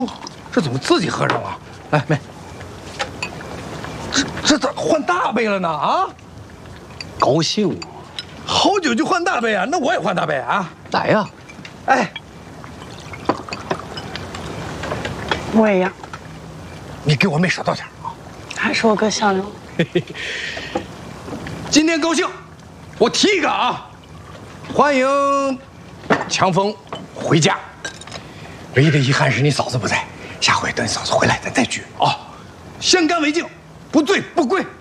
这怎么自己喝上了？来，妹，这咋换大杯了呢？啊， 高兴， 好酒就换大杯啊？那我也换大杯啊！ 来呀！ 哎， 我也要， 你给我妹少倒点啊！ 还是我哥相中。 今天高兴，我提一个啊，欢迎强风回家。唯一的遗憾是你嫂子不在，下回等你嫂子回来咱再聚啊。相干为敬，不醉不归。